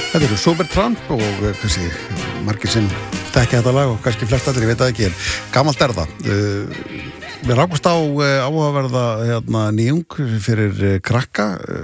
Þetta eru Supertramp og kannski margir sem þekkja þetta lag og kannski flest allir, ég veit það ekki, en gamalt það. Við rákust á áhugaverða nýjung fyrir krakka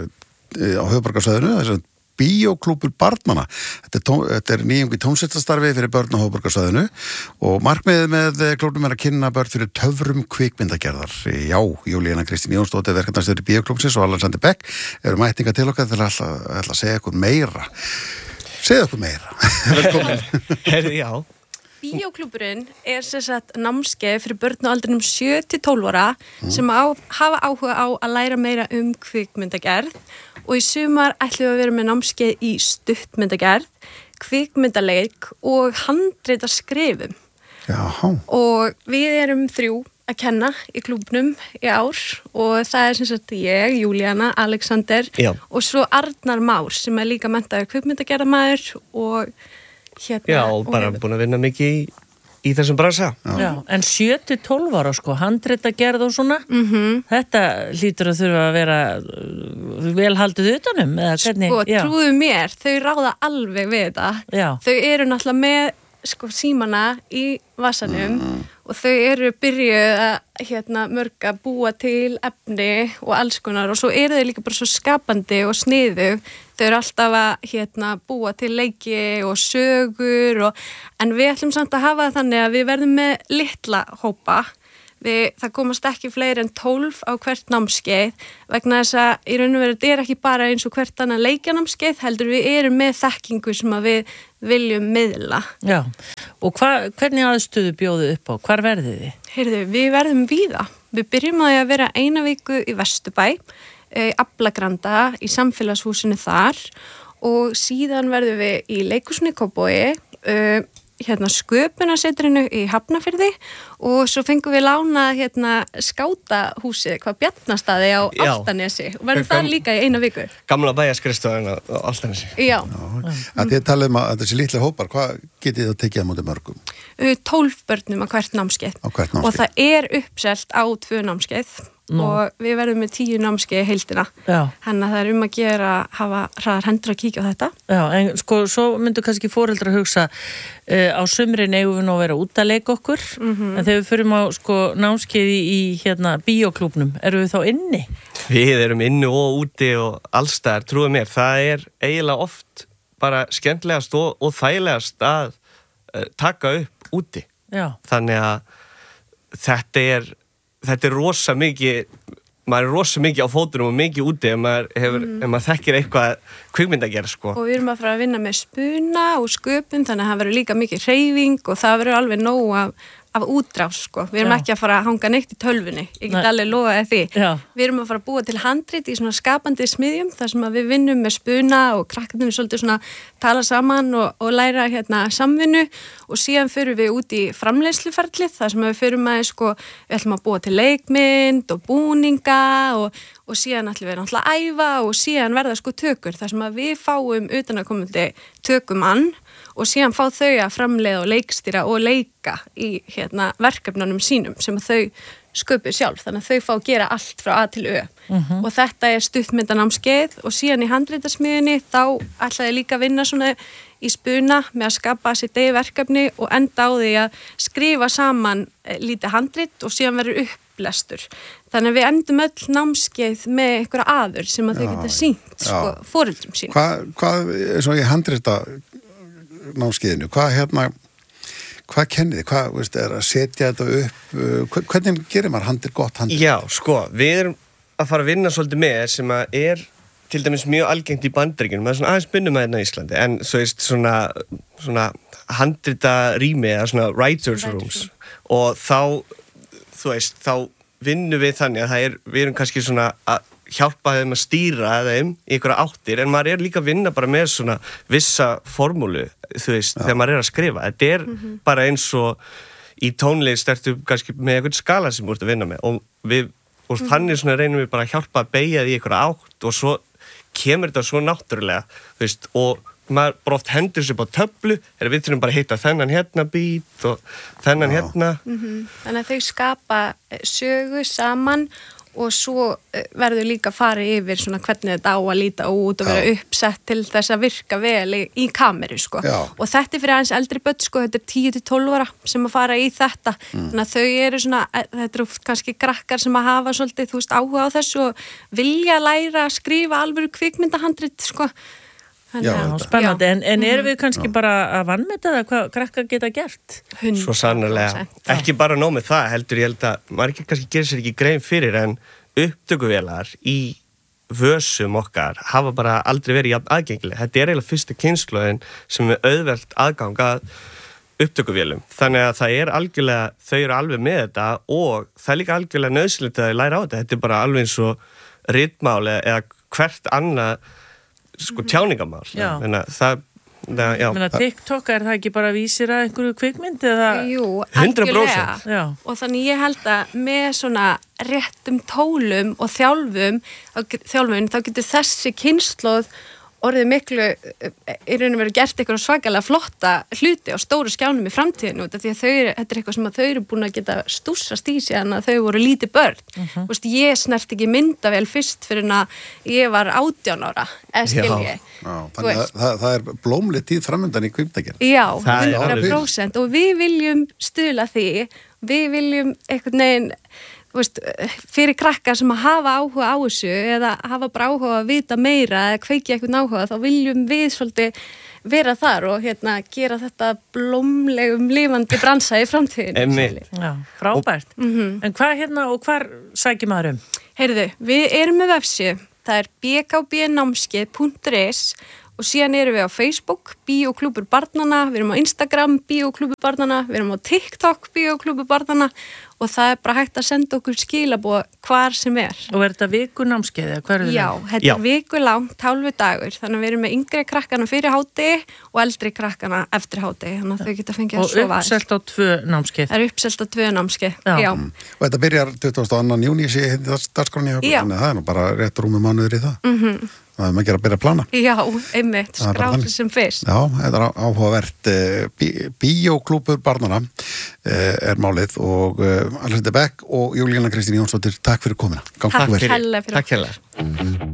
á höfuðborgarsvæðinu, þess að bíóklúbbur barnanna. Þetta er nýjung í tónlistastarfi fyrir börn á höfuðborgarsvæðinu og markmiðið með klúbbnum að kynna börn fyrir töfrum kvikmyndagerðar. Já, Júlíana Kristín Jónsdóttir, verkefnastjóri bíóklubbsins og Alexander Beck eru mættinga til okkar til að segja ykkur meira. Segðu okkur meira. Velkomin. Herri, já. Bíóklúbburinn er sem sagt námskeið fyrir börn á aldrinum 7-12 ára sem hafa áhuga á að læra meira kvikmyndagerð og í sumar ætlum við að vera með námskeið í stuttmyndagerð, kvikmyndaleik og handritaskrifum. Jáhá. Og við erum 3 að kenna í klúbbnum í ár og það er sem sagt ég, Júlíana, Alexander og svo Arnar Már sem er líka menntaður kvikmyndagerðarmaður og Já, og bara búin að vinna mikið í þessum bransa. Já, en 7-12 ára handritagerð og svona, þetta hlýtur að þurfa að vera vel haldið utanum, eða hvernig? Trúðu mér, þau ráða alveg við þetta. Já. Þau eru náttúrulega með símana í vasanum og þau eru byrjuð að mörg að búa til efni og alls konar og svo eru þau líka bara svo skapandi og sniðug. Þau eru alltaf að búa til leiki og sögur en við ætlum samt að hafa þannig að við verðum með litla hópa. Það komast ekki fleiri en 12 á hvert námskeið vegna þess að í raun og veru þetta er ekki bara eins og hvert annað leikjanámskeið heldur við erum með þekkingu sem að við viljum miðla. Já, og hvernig aðstöðu bjóðu upp á? Hvar verðið þið? Heyrðu, við verðum víða. Við byrjum á því að vera eina viku í Vesturbæ, Aflagranda í samfélagshúsinu þar og síðan verðum við í leikhúsinu í Kópavogi, sköpunarsetrinu í Hafnarfirði og svo fengum við lánað skátahúsið hvað Bjarnastaði á Álftanesi og verðum það líka í eina viku. Gamla bæjarskrifstofan á Álftanesi. Já. Að þið talið að þessi litla hópar, hvað getið þið að tekið á móti mörgum? 12 börnum á hvert námskeið. Og það er uppselt á 2 námskeið. Og við verðum með 10 námskeið í heildina. Þannig að það er að gera hafa hraðar hendur að kíkja á þetta. Já, en svo myndu kannski foreldrar hugsa á sumrin eigum við nú að vera út að leika okkur en þegar við förum á námskeið í bíóklúbbnum, erum við þá inni? Við erum inni og úti og allstaðar, trúið mér, það er eiginlega oft bara skemmtilegast og þægilegast að taka upp úti. Já. Þannig að þetta er rosa mikið, maður er rosa mikið á fótunum og mikið úti ef maður þekkir eitthvað kvikmyndagerð, Og við erum að fara að vinna með spuna og sköpun, þannig að það verður líka mikið hreyfing og það verður alveg nóg af útrás, Við erum ekki að fara að hanga neitt í tölvunni, ég get alveg lofaði því. Já. Við erum að fara að búa til handrit í svona skapandi smiðjum, þar sem að við vinnum með spuna og krakkarnir svolítið svona tala saman og læra samvinnu og síðan förum við út í framleiðsluferlið, þar sem við förum að við ætlum að búa til leikmynd og búninga og síðan ætlum við náttúrulega að æfa og síðan verða tökur, þar sem að við fáum utanaðkomandi tökumann og síðan fá þau að framleiða og leikstýra og leika í verkefnunum sínum sem að þau sköpu sjálf, þannig að þau fá að gera allt frá A til Ö. Og þetta er stuttmyndanámskeið og síðan í handritasmiðjunni þá ætlaði líka að vinna svona í spuna með að skapa sitt eigið verkefni og enda á því að skrifa saman lítið handrit og síðan verður upplestur. Þannig að við endum öll námskeið með einhverja aður sem að þau geta sýnt foreldrum sín. Hvað er svo í handrita námskeiðinu? Hvað kennið þið? Hvað er að setja þetta upp? Hvernig gerir maður gott handrit? Já, við erum að fara að vinna svolítið með sem að er til dæmis mjög algengt í Bandaríkjunum, það er svona aðeins bunnum að hérna í Íslandi, en svo svona handrita rými eða svona writers rooms og þá vinnum við þannig að við erum kannski svona að hjálpa þeim að stýra þeim í einhverja áttir en maður er líka að vinna bara með svona vissa formúlu, þegar maður er að skrifa. Þetta er bara eins og í tónlist ertu kannski með einhvern skala sem þú ert að vinna með og þannig svona reynum við bara að hjálpa að beygja því í einhverja átt og svo kemur þetta svo náttúrulega, og maður bara oft hendur sér á töflu við þurfum bara að hitta þennan bít og þennan Þannig að þau skapa sögu saman og svo verður líka að fara yfir svona hvernig þetta á að líta út og vera uppsett til þess að virka vel í kameru sko. Og þetta fyrir aðeins eldri börn sko, þetta 10-12 ára sem að fara í þetta þannig að þau eru svona, þetta eru kannski krakkar sem að hafa svolítið, þú veist, áhuga á þessu og vilja læra að skrifa alvöru kvikmyndahandrit sko. Já, spennandi, en erum við kannski bara að vannmeta það hvað krakkar geta gert? 100%. Svo sannarlega, ekki bara nóg með það heldur ég held að margir kannski gerir sér ekki grein fyrir en upptökuvélar í vössum okkar hafa bara aldrei verið jafn aðgengileg. Þetta er eiginlega fyrsta kynslóðin sem er auðvelt aðgang að upptökuvélum. Þannig að það er algjörlega, þau eru alveg með þetta og það er líka algjörlega nauðsynlegt að læra á þetta. Þetta er bara alveg eins og ritmál eða hvert annað sko tjáningamál. Þannig að það TikTok, er það ekki bara vísir að einhverju kvikmynd eða? Jú, 100%. Og þannig ég held að með svona réttum tólum og þjálfun þá getur þessi kynslóð orðið miklu í raun og veru gert eitthvað svakalega flotta hluti á stóru skjánum í framtíðinu því að þetta er eitthvað sem að þau eru búin að geta stússast í sig en að þau voru lítið börn. Veist, ég snert ekki myndavél fyrst fyrir að ég var 18 ára, eða skil ég. Þannig að það er blómleg tíð framöndan í kvikmyndagerð. Já, 100% og við viljum stuðla því, við viljum einhvern veginn fyrir krakkar sem að hafa áhuga á þessu eða hafa bara áhuga að vita meira eða kveikja eitthvað áhuga, þá viljum við svolítið vera þar og gera þetta blómlegum lifandi bransa í framtíðinu. Já, frábært. En hvað og hvar sækir maður Heyrðu, við erum með vefsíðu, það er bkbnámskeið.is og síðan erum við á Facebook, Bíóklúbbur barnanna, við erum á Instagram, Bíóklúbbur barnanna, við erum á TikTok, Bíóklúbbur barnanna og það er bara hægt að senda okkur skilaboð hvar sem er. Og er þetta vikunámskeið eða hvað er þetta? Já, þetta er vikulangt, 12 dagur, þannig að við erum með yngri krakkana fyrir hádegi og eldri krakkana eftir hádegi, þannig að þau geta fengið að sofa. Og uppselt á 2 námskeið? Það er uppselt á 2 námskeið, já. Og þetta byrjar 22. júní sé ég dagskráni, þannig að það er nú bara rétt rúmi mánuður í það. Það er maður að byrja að plana. Já, einmitt, skrási sem fyrst. Já, þetta er áhugavert. Bíóklúbbur barnanna er málið og Alexander Beck og Júlíana Kristín Jónsdóttir, takk fyrir komuna. Takk hella fyrir. Takk hella.